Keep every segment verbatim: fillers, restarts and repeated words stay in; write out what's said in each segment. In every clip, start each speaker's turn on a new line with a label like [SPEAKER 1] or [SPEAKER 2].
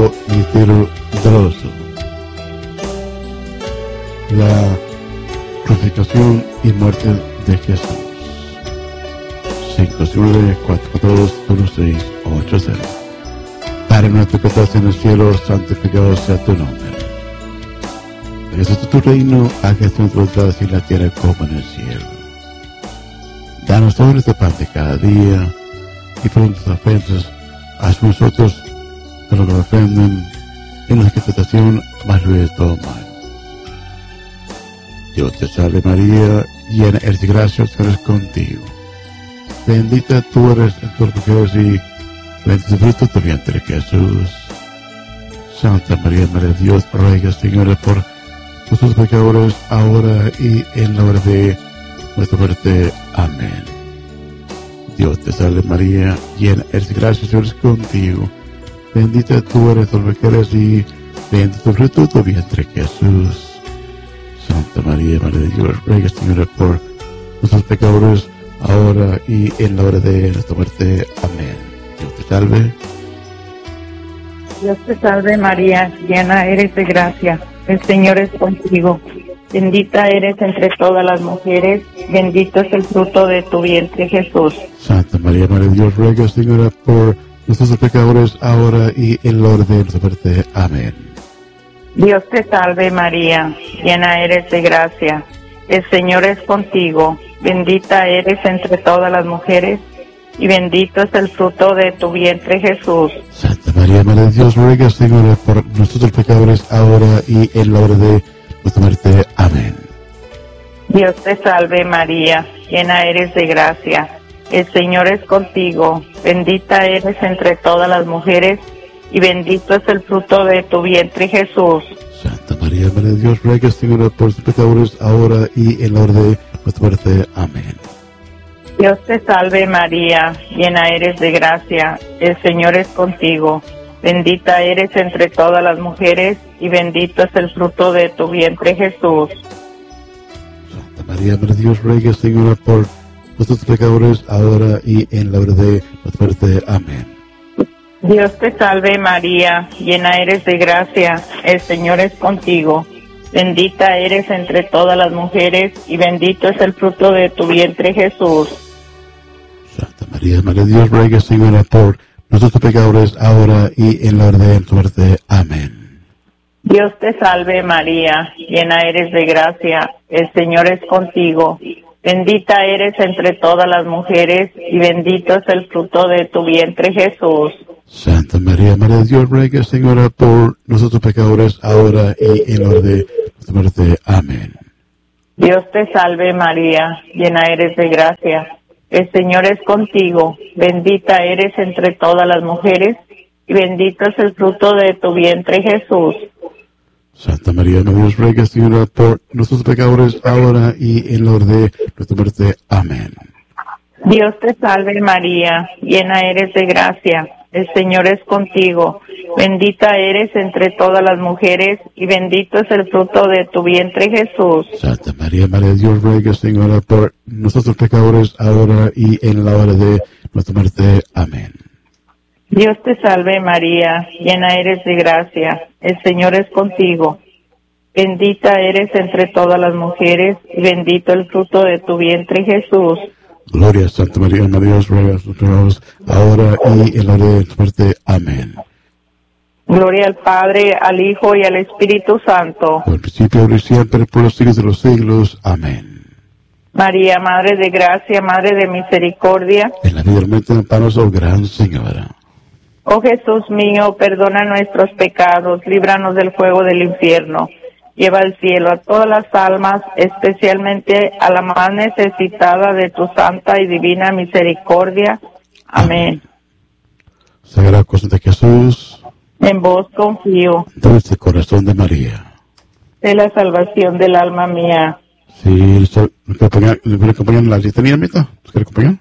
[SPEAKER 1] crucificado y doloroso. La crucifixión y muerte de Jesús. cinco nueve cuatro dos uno seis ocho cero. Padre nuestro que estás en el cielo, santificado sea tu nombre. Venga tu reino, hágase tu voluntad así en la tierra como en el cielo. Danos hoy nuestro pan de cada día, y por nuestras ofensas, haz nosotros de lo que nos ofenden, en nuestra tentación, mas libre de todo mal. Dios te salve María, llena eres de gracia, el Señor es contigo. Bendita tú eres en todas las mujeres y bendito el fruto de tu vientre Jesús. Santa María, Madre de Dios, ruega Señora por nuestros pecadores, ahora y en la hora de nuestra muerte. Amén. Dios te salve María, llena eres de gracia, el Señor es contigo. Bendita tú eres en todas las mujeres y bendito el fruto de tu vientre Jesús. Santa María, Madre de Dios, ruega Señora por nuestros pecadores, ahora y en la hora de nuestra muerte. Amén. Dios te salve.
[SPEAKER 2] Dios te salve María, llena eres de gracia, el Señor es contigo. Bendita eres entre todas las mujeres, bendito es el fruto de tu vientre Jesús.
[SPEAKER 1] Santa María, Madre de Dios, ruega Señora por nuestros pecadores, ahora y en la hora de nuestra muerte. Amén.
[SPEAKER 2] Dios te salve María, llena eres de gracia, el Señor es contigo. Bendita eres entre todas las mujeres, y bendito es el fruto de tu vientre Jesús.
[SPEAKER 1] Santa María, Madre de Dios, ruega Señora por nosotros pecadores, ahora y en la hora de nuestra muerte. Amén.
[SPEAKER 2] Dios te salve María, llena eres de gracia, el Señor es contigo. Bendita eres entre todas las mujeres, y bendito es el fruto de tu vientre Jesús.
[SPEAKER 1] Santa María, Madre de Dios, ruega Señora por los pecadores, ahora y en la hora de nuestra muerte. Amén.
[SPEAKER 2] Dios te salve María, llena eres de gracia, el Señor es contigo. Bendita eres entre todas las mujeres, y bendito es el fruto de tu vientre Jesús.
[SPEAKER 1] Santa María, Madre de Dios, ruega Señora por nuestros pecadores, ahora y en la hora de nuestra muerte. Amén.
[SPEAKER 2] Dios te salve María, llena eres de gracia, el Señor es contigo. Bendita eres entre todas las mujeres, y bendito es el fruto de tu vientre Jesús.
[SPEAKER 1] Santa María, Madre de Dios, ruega Señora por nuestros pecadores, ahora y en la hora de nuestra muerte. Amén.
[SPEAKER 2] Dios te salve María, llena eres de gracia, el Señor es contigo. Bendita eres entre todas las mujeres, y bendito es el fruto de tu vientre Jesús.
[SPEAKER 1] Santa María, Madre de Dios, ruega Señora por nuestros pecadores, ahora y en la hora de nuestra muerte. Amén.
[SPEAKER 2] Dios te salve María, llena eres de gracia, el Señor es contigo. Bendita eres entre todas las mujeres, y bendito es el fruto de tu vientre Jesús.
[SPEAKER 1] Santa María, Madre de Dios, ruega Señora por nuestros pecadores, ahora y en la hora de nuestra muerte. Amén.
[SPEAKER 2] Dios te salve María, llena eres de gracia, el Señor es contigo. Bendita eres entre todas las mujeres, y bendito es el fruto de tu vientre Jesús.
[SPEAKER 1] Santa María, Madre de Dios, ruega Señora por nuestros pecadores, ahora y en la hora de nuestra muerte. Amén.
[SPEAKER 2] Dios te salve María, llena eres de gracia, el Señor es contigo. Bendita eres entre todas las mujeres, y bendito el fruto de tu vientre Jesús.
[SPEAKER 1] Gloria a Santa María, Madre de Dios, ruega por nosotros, ahora y en la hora de nuestra muerte. Amén.
[SPEAKER 2] Gloria al Padre, al Hijo y al Espíritu Santo.
[SPEAKER 1] Por el principio, ahora y siempre, por los siglos de los siglos. Amén.
[SPEAKER 2] María, Madre de gracia, Madre de misericordia.
[SPEAKER 1] En la vida realmente amparos, oh Gran Señora.
[SPEAKER 2] Oh Jesús mío, perdona nuestros pecados, líbranos del fuego del infierno. Lleva al cielo a todas las almas, especialmente a la más necesitada de tu santa y divina misericordia. Amén.
[SPEAKER 1] Sagrado Corazón de Jesús,
[SPEAKER 2] en vos confío.
[SPEAKER 1] Dulce Corazón de María,
[SPEAKER 2] de la salvación del alma mía.
[SPEAKER 1] Sí, ¿me puede acompañar en la litanía, Mita? ¿Nos quiere acompañar?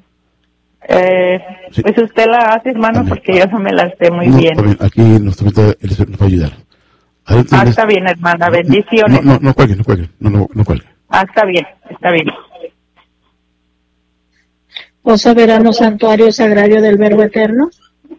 [SPEAKER 2] Eh, sí. Pues usted la hace, hermano, Amén. Porque yo no me la sé muy
[SPEAKER 1] no,
[SPEAKER 2] bien.
[SPEAKER 1] bien. Aquí nuestra Mita nos va a ayudar.
[SPEAKER 2] Adelante, ah, está bien, hermana, bendiciones.
[SPEAKER 1] No, no, no cuelgue, no cuelgue, no, no, no cuelgue.
[SPEAKER 2] Ah, está bien, está bien.
[SPEAKER 3] Oh soberano santuario sagrario del Verbo eterno,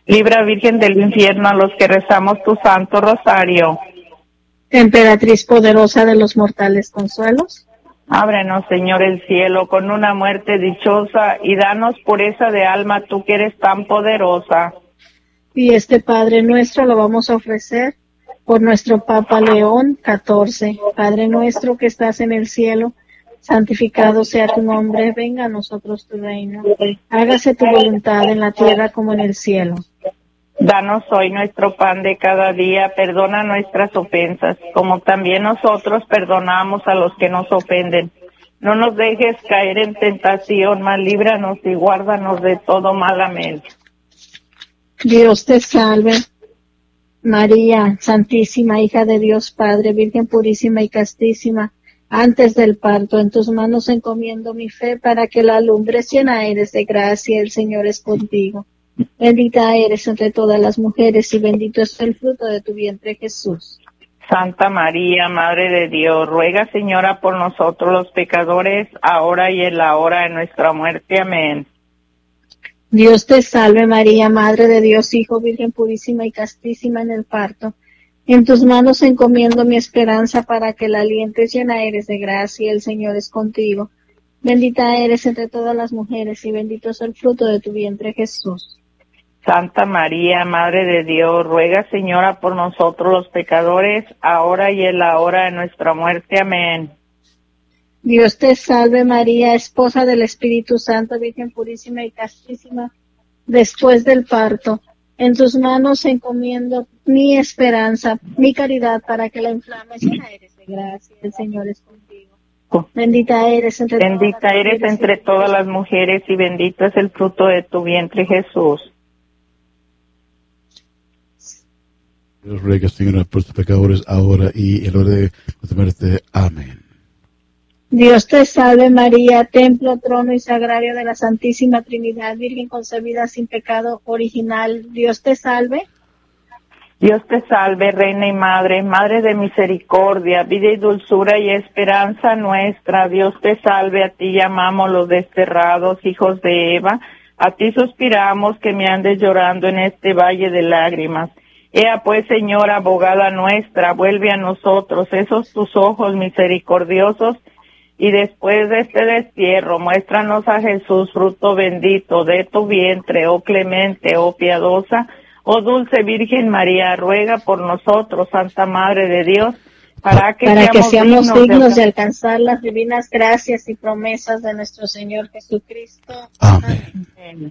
[SPEAKER 2] Libra, Virgen del infierno, a los que rezamos tu santo rosario.
[SPEAKER 3] Emperatriz poderosa de los mortales consuelos.
[SPEAKER 2] Ábrenos, Señor, el cielo con una muerte dichosa y danos pureza de alma, tú que eres tan poderosa.
[SPEAKER 3] Y este Padre nuestro lo vamos a ofrecer por nuestro Papa León catorce. Padre nuestro que estás en el cielo, santificado sea tu nombre, venga a nosotros tu reino. Hágase tu voluntad en la tierra como en el cielo.
[SPEAKER 2] Danos hoy nuestro pan de cada día, perdona nuestras ofensas, como también nosotros perdonamos a los que nos ofenden. No nos dejes caer en tentación, mas líbranos y guárdanos de todo mal. Amén.
[SPEAKER 3] Dios te salve, María, Santísima, hija de Dios Padre, Virgen purísima y castísima, antes del parto, en tus manos encomiendo mi fe para que la alumbres. Llena eres de gracia, el Señor es contigo. Bendita eres entre todas las mujeres y bendito es el fruto de tu vientre, Jesús.
[SPEAKER 2] Santa María, Madre de Dios, ruega, Señora, por nosotros los pecadores, ahora y en la hora de nuestra muerte. Amén.
[SPEAKER 3] Dios te salve, María, Madre de Dios, Hijo, Virgen purísima y castísima en el parto. En tus manos encomiendo mi esperanza para que la alientes. Llena eres de gracia, el Señor es contigo. Bendita eres entre todas las mujeres y bendito es el fruto de tu vientre, Jesús.
[SPEAKER 2] Santa María, Madre de Dios, ruega, Señora, por nosotros los pecadores, ahora y en la hora de nuestra muerte. Amén.
[SPEAKER 3] Dios te salve, María, esposa del Espíritu Santo, Virgen purísima y castísima, después del parto. En tus manos encomiendo mi esperanza, mi caridad, para que la inflames. Llena eres de gracia, el Señor es contigo. Bendita eres entre
[SPEAKER 2] Bendita
[SPEAKER 3] todas las
[SPEAKER 2] eres
[SPEAKER 3] mujeres
[SPEAKER 2] entre todas las mujeres y bendito es el fruto de tu vientre, Jesús.
[SPEAKER 1] Dios ruega, Señora, por tus pecadores, ahora y en la hora de nuestra muerte. Amén.
[SPEAKER 3] Dios te salve, María, templo, trono y sagrario de la Santísima Trinidad, Virgen concebida sin pecado original. Dios te salve.
[SPEAKER 2] Dios te salve, Reina y Madre, Madre de misericordia, vida y dulzura y esperanza nuestra. Dios te salve, a ti llamamos los desterrados, hijos de Eva. A ti suspiramos que me andes llorando en este valle de lágrimas. Ea pues, Señora, abogada nuestra, vuelve a nosotros esos tus ojos misericordiosos, y después de este destierro, muéstranos a Jesús, fruto bendito de tu vientre, oh clemente, oh piadosa, oh dulce Virgen María, ruega por nosotros, Santa Madre de Dios, para que,
[SPEAKER 3] para
[SPEAKER 2] seamos,
[SPEAKER 3] que seamos dignos, dignos
[SPEAKER 2] de...
[SPEAKER 3] de alcanzar las divinas gracias y promesas de nuestro Señor Jesucristo.
[SPEAKER 1] Amén.
[SPEAKER 2] Amén.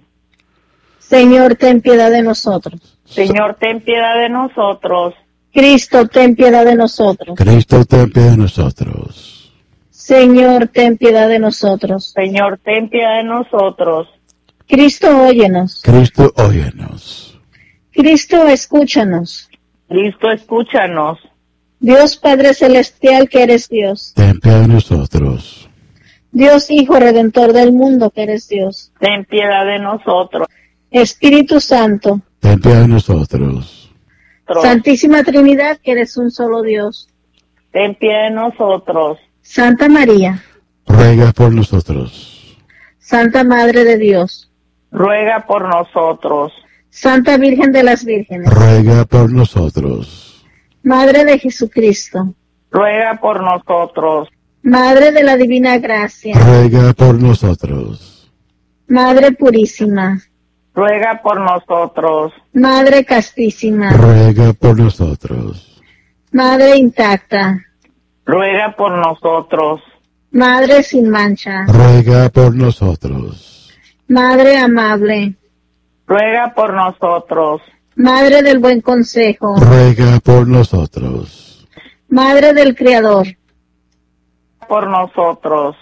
[SPEAKER 3] Señor, ten piedad de nosotros.
[SPEAKER 2] Señor, ten piedad de nosotros.
[SPEAKER 3] Cristo, ten piedad de nosotros.
[SPEAKER 1] Cristo, ten piedad de nosotros.
[SPEAKER 3] Señor, ten piedad de nosotros.
[SPEAKER 2] Señor, ten piedad de nosotros.
[SPEAKER 3] Cristo, óyenos.
[SPEAKER 1] Cristo, óyenos.
[SPEAKER 3] Cristo, escúchanos.
[SPEAKER 2] Cristo, escúchanos.
[SPEAKER 3] Dios Padre Celestial, que eres Dios.
[SPEAKER 1] Ten piedad de nosotros.
[SPEAKER 3] Dios Hijo Redentor del mundo, que eres Dios.
[SPEAKER 2] Ten piedad de nosotros.
[SPEAKER 3] Espíritu Santo.
[SPEAKER 1] Ten piedad de nosotros.
[SPEAKER 3] Santísima Trinidad, que eres un solo Dios.
[SPEAKER 2] Ten piedad de nosotros.
[SPEAKER 3] Santa María.
[SPEAKER 1] Ruega por nosotros.
[SPEAKER 3] Santa Madre de Dios.
[SPEAKER 2] Ruega por nosotros.
[SPEAKER 3] Santa Virgen de las Vírgenes.
[SPEAKER 1] Ruega por nosotros.
[SPEAKER 3] Madre de Jesucristo.
[SPEAKER 2] Ruega por nosotros.
[SPEAKER 3] Madre de la Divina Gracia.
[SPEAKER 1] Ruega por nosotros.
[SPEAKER 3] Madre Purísima.
[SPEAKER 2] Ruega por nosotros.
[SPEAKER 3] Madre Castísima.
[SPEAKER 1] Ruega por nosotros.
[SPEAKER 3] Madre Intacta.
[SPEAKER 2] Ruega por nosotros.
[SPEAKER 3] Madre sin mancha.
[SPEAKER 1] Ruega por nosotros.
[SPEAKER 3] Madre amable.
[SPEAKER 2] Ruega por nosotros.
[SPEAKER 3] Madre del buen consejo.
[SPEAKER 1] Ruega por nosotros.
[SPEAKER 3] Madre del Creador.
[SPEAKER 2] Por nosotros.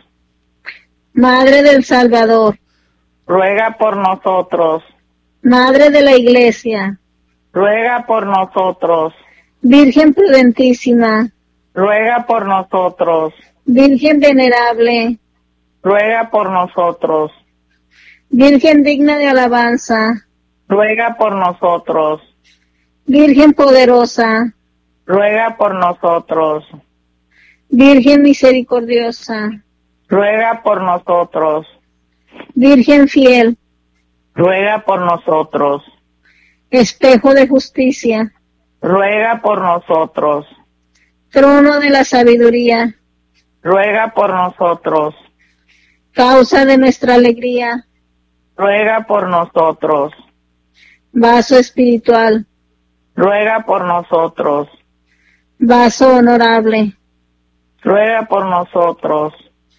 [SPEAKER 3] Madre del Salvador.
[SPEAKER 2] Ruega por nosotros.
[SPEAKER 3] Madre de la Iglesia.
[SPEAKER 2] Ruega por nosotros.
[SPEAKER 3] Virgen prudentísima.
[SPEAKER 2] Ruega por nosotros.
[SPEAKER 3] Virgen venerable.
[SPEAKER 2] Ruega por nosotros.
[SPEAKER 3] Virgen digna de alabanza.
[SPEAKER 2] Ruega por nosotros.
[SPEAKER 3] Virgen poderosa.
[SPEAKER 2] Ruega por nosotros.
[SPEAKER 3] Virgen misericordiosa.
[SPEAKER 2] Ruega por nosotros.
[SPEAKER 3] Virgen fiel.
[SPEAKER 2] Ruega por nosotros.
[SPEAKER 3] espejo de justicia,
[SPEAKER 2] ruega por nosotros.
[SPEAKER 3] trono de la sabiduría,
[SPEAKER 2] Ruega por nosotros.
[SPEAKER 3] causa de nuestra alegría,
[SPEAKER 2] Ruega por nosotros.
[SPEAKER 3] vaso espiritual,
[SPEAKER 2] Ruega por nosotros.
[SPEAKER 3] vaso honorable,
[SPEAKER 2] Ruega por nosotros.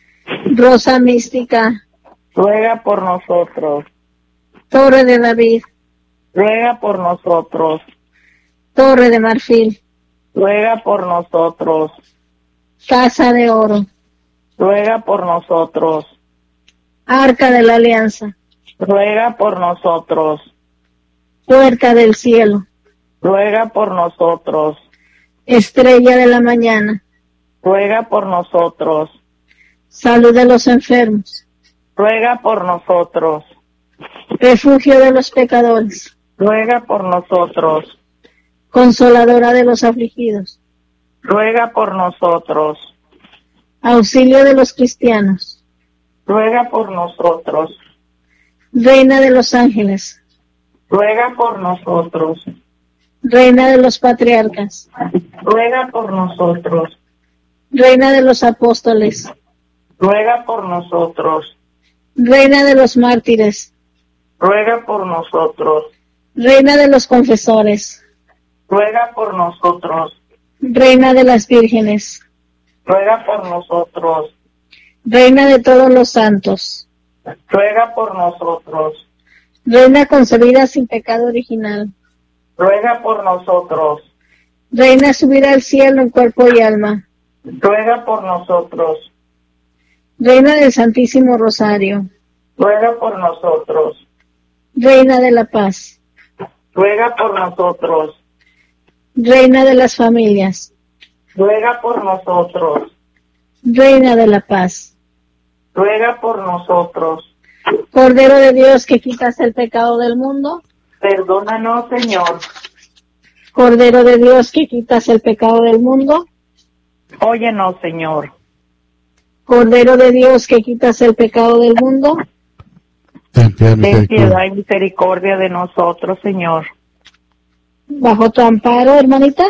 [SPEAKER 3] rosa mística,
[SPEAKER 2] Ruega por nosotros.
[SPEAKER 3] torre de David,
[SPEAKER 2] Ruega por nosotros.
[SPEAKER 3] torre de marfil,
[SPEAKER 2] Ruega por nosotros.
[SPEAKER 3] casa de oro,
[SPEAKER 2] Ruega por nosotros.
[SPEAKER 3] arca de la alianza,
[SPEAKER 2] Ruega por nosotros.
[SPEAKER 3] puerta del cielo,
[SPEAKER 2] Ruega por nosotros.
[SPEAKER 3] estrella de la mañana,
[SPEAKER 2] Ruega por nosotros.
[SPEAKER 3] salud de los enfermos,
[SPEAKER 2] Ruega por nosotros.
[SPEAKER 3] refugio de los pecadores,
[SPEAKER 2] Ruega por nosotros.
[SPEAKER 3] consoladora de los afligidos,
[SPEAKER 2] Ruega por nosotros.
[SPEAKER 3] auxilio de los cristianos,
[SPEAKER 2] Ruega por nosotros.
[SPEAKER 3] reina de los ángeles,
[SPEAKER 2] Ruega por nosotros.
[SPEAKER 3] reina de los patriarcas,
[SPEAKER 2] Ruega por nosotros.
[SPEAKER 3] reina de los apóstoles,
[SPEAKER 2] Ruega por nosotros.
[SPEAKER 3] reina de los mártires,
[SPEAKER 2] Ruega por nosotros.
[SPEAKER 3] reina de los confesores,
[SPEAKER 2] Ruega por nosotros.
[SPEAKER 3] reina de las vírgenes,
[SPEAKER 2] Ruega por nosotros.
[SPEAKER 3] reina de todos los santos,
[SPEAKER 2] Ruega por nosotros.
[SPEAKER 3] reina concebida sin pecado original,
[SPEAKER 2] Ruega por nosotros.
[SPEAKER 3] reina subida al cielo en cuerpo y alma,
[SPEAKER 2] Ruega por nosotros.
[SPEAKER 3] reina del Santísimo Rosario,
[SPEAKER 2] Ruega por nosotros.
[SPEAKER 3] reina de la paz,
[SPEAKER 2] Ruega por nosotros.
[SPEAKER 3] reina de las familias,
[SPEAKER 2] Ruega por nosotros.
[SPEAKER 3] reina de la paz,
[SPEAKER 2] Ruega por nosotros.
[SPEAKER 3] Cordero de Dios que quitas el pecado del mundo,
[SPEAKER 2] Perdónanos, Señor.
[SPEAKER 3] Cordero de Dios que quitas el pecado del mundo,
[SPEAKER 2] Óyenos, Señor.
[SPEAKER 3] Cordero de Dios que quitas el pecado del mundo,
[SPEAKER 1] Ten piedad,
[SPEAKER 2] Ten
[SPEAKER 1] misericordia.
[SPEAKER 2] piedad y misericordia de nosotros, Señor.
[SPEAKER 3] bajo tu amparo, hermanita,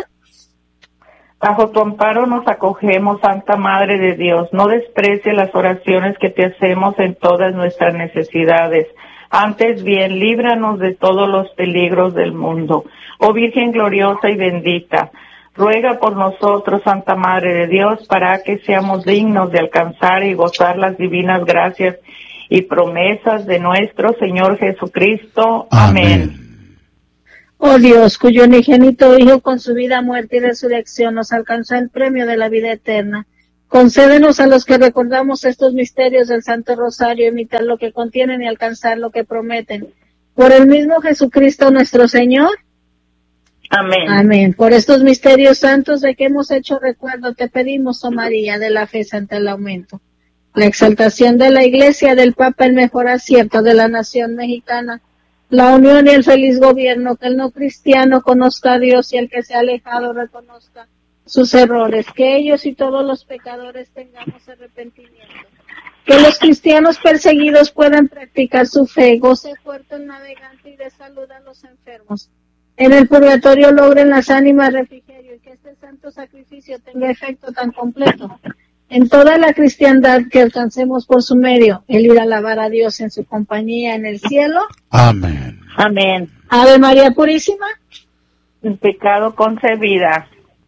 [SPEAKER 2] Bajo tu amparo nos acogemos, Santa Madre de Dios. No desprecie las oraciones que te hacemos en todas nuestras necesidades. Antes bien, líbranos de todos los peligros del mundo. Oh Virgen gloriosa y bendita, ruega por nosotros, Santa Madre de Dios, para que seamos dignos de alcanzar y gozar las divinas gracias y promesas de nuestro Señor Jesucristo. Amén.
[SPEAKER 1] Amén.
[SPEAKER 3] oh Dios, cuyo unigénito Hijo con su vida, muerte y resurrección nos alcanzó el premio de la vida eterna. Concédenos a los que recordamos estos misterios del Santo Rosario, imitar lo que contienen y alcanzar lo que prometen. Por el mismo Jesucristo nuestro Señor.
[SPEAKER 2] Amén.
[SPEAKER 3] Amén. Por estos misterios santos de que hemos hecho recuerdo, te pedimos, oh María, de la fe ante el aumento, la exaltación de la Iglesia, del Papa, el mejor acierto de la nación mexicana, la unión y el feliz gobierno, que el no cristiano conozca a Dios y el que se ha alejado reconozca sus errores, que ellos y todos los pecadores tengamos arrepentimiento, que los cristianos perseguidos puedan practicar su fe, goce fuerte el navegante y de salud a los enfermos, en el purgatorio logren las ánimas refrigerio y que este santo sacrificio tenga efecto tan completo en toda la cristiandad que alcancemos por su medio el ir a alabar a Dios en su compañía en el cielo.
[SPEAKER 1] Amén.
[SPEAKER 2] Amén.
[SPEAKER 3] Ave María Purísima.
[SPEAKER 2] Sin pecado concebida.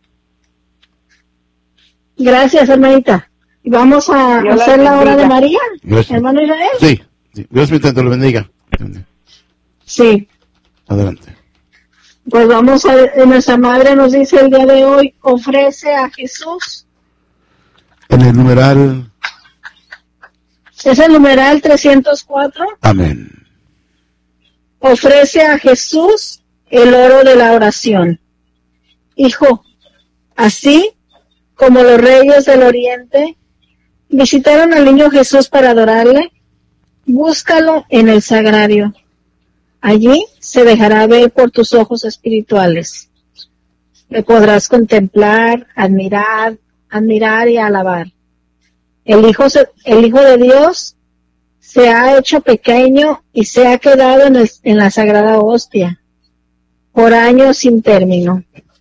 [SPEAKER 3] Gracias, hermanita. Y vamos a
[SPEAKER 2] Dios la
[SPEAKER 3] hacer la hora
[SPEAKER 2] bendiga.
[SPEAKER 3] de María,
[SPEAKER 1] Gracias.
[SPEAKER 3] hermano Israel.
[SPEAKER 1] Sí, sí. Dios me lo bendiga.
[SPEAKER 3] Sí.
[SPEAKER 1] Adelante.
[SPEAKER 3] Pues vamos a ver, nuestra madre nos dice el día de hoy, ofrece a Jesús.
[SPEAKER 1] En el numeral,
[SPEAKER 3] Es el numeral trescientos cuatro.
[SPEAKER 1] amén.
[SPEAKER 3] Ofrece a Jesús el oro de la oración. Hijo, así como los reyes del oriente visitaron al niño Jesús para adorarle, búscalo en el sagrario. Allí se dejará ver por tus ojos espirituales. Le podrás contemplar, admirar, admirar y alabar. El Hijo, se- el Hijo de Dios se ha hecho pequeño y se ha quedado en, el- en la sagrada hostia. por años sin término.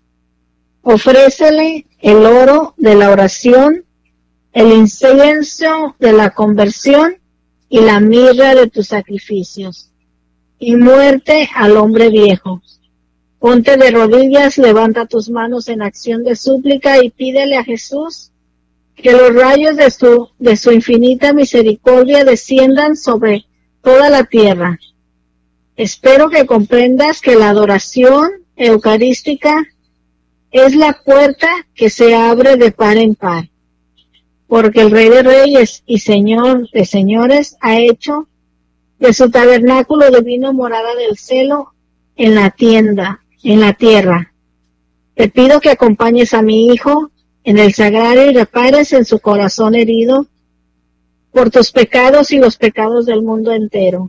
[SPEAKER 3] Ofrécele el oro de la oración, el incienso de la conversión y la mirra de tus sacrificios. Y muerte al hombre viejo. Ponte de rodillas, levanta tus manos en acción de súplica y pídele a Jesús que los rayos de su, de su infinita misericordia desciendan sobre toda la tierra. Espero que comprendas que la adoración eucarística es la puerta que se abre de par en par, porque el Rey de Reyes y Señor de Señores ha hecho de su tabernáculo divino morada del cielo en la tienda, en la tierra. Te pido que acompañes a mi hijo en el sagrario y repares en su corazón herido por tus pecados y los pecados del mundo entero.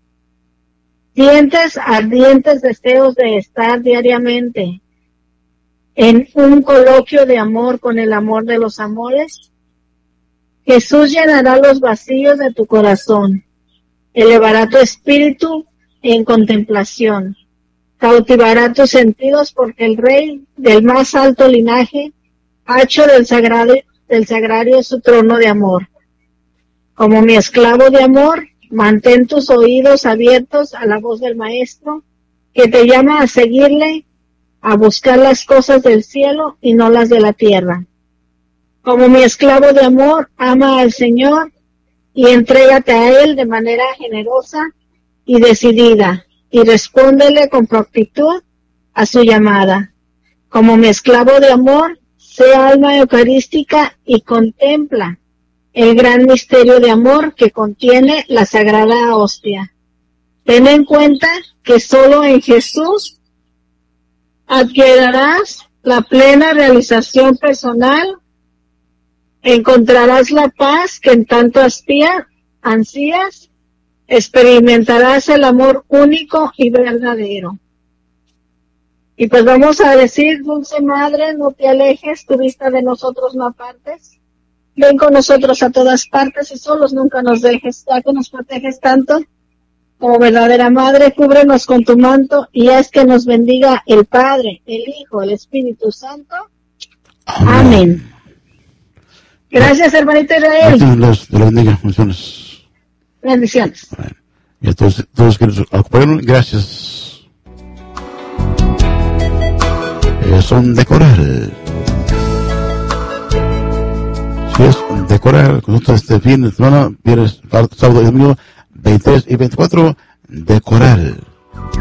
[SPEAKER 3] Sientes ardientes deseos de estar diariamente en un coloquio de amor con el amor de los amores. Jesús llenará los vacíos de tu corazón, elevará tu espíritu en contemplación, cautivará tus sentidos porque el Rey del más alto linaje ha hecho del sagrario, del sagrario su trono de amor. Como mi esclavo de amor, mantén tus oídos abiertos a la voz del Maestro, que te llama a seguirle, a buscar las cosas del cielo y no las de la tierra. Como mi esclavo de amor, ama al Señor y entrégate a Él de manera generosa y decidida, y respóndele con prontitud a su llamada. Como mi esclavo de amor, sé alma eucarística y contempla el gran misterio de amor que contiene la sagrada hostia. Ten en cuenta que solo en Jesús adquirirás la plena realización personal, encontrarás la paz que en tanto aspira, ansías, experimentarás el amor único y verdadero. Y pues vamos a decir, dulce madre, no te alejes, tu vista de nosotros no apartes. Ven con nosotros a todas partes y solos nunca nos dejes, ya que nos proteges tanto. Como verdadera madre, cúbrenos con tu manto y haz que nos bendiga el Padre, el Hijo, el Espíritu Santo. Amén. Amén. Gracias, hermanita Israel.
[SPEAKER 1] Dios les bendiga. Bendiciones.
[SPEAKER 3] Bendiciones.
[SPEAKER 1] Bueno, y a todos, todos que nos acompañaron, gracias. Eh, son decorar. Si es decorar con nosotros este fin de semana, viernes, sábado y domingo, veintitrés y veinticuatro, decorar.